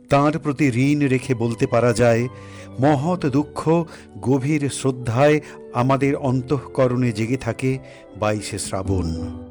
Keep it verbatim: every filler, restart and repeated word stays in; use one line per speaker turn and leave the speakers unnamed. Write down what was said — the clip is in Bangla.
তাঁর প্রতি ঋণ রেখে বলতে পারা যায়, মহৎ দুঃখ গভীর শ্রদ্ধায় আমাদের অন্তঃকরণে জেগে থাকে বাইশে শ্রাবণ।